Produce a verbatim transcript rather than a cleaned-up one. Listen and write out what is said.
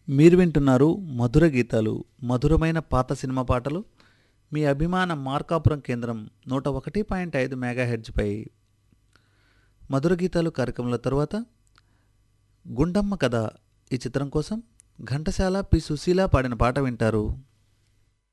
మీరు వింటున్నారు మధుర గీతాలు మధురమైన పాత సినిమా పాటలు మీ అభిమాన మార్కాపురం కేంద్రం నూట ఒకటి పాయింట్ ఐదు మెగాహెర్ట్జ్పై. మధుర గీతాలు కార్యక్రమంలో తరువాత గుండమ్మ కథ ఈ చిత్రం కోసం ఘంటసాల పి సుశీల పాడిన పాట వింటారు.